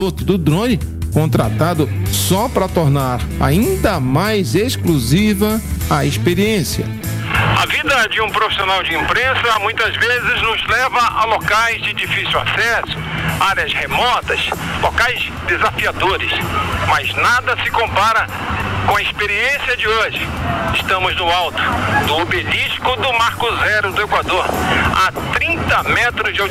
do drone, contratado só para tornar ainda mais exclusiva a experiência. A vida de um profissional de imprensa muitas vezes nos leva a locais de difícil acesso, áreas remotas, locais desafiadores, mas nada se compara com a experiência de hoje. Estamos no alto do obelisco do Marco Zero do Equador, a 30 metros de altitude.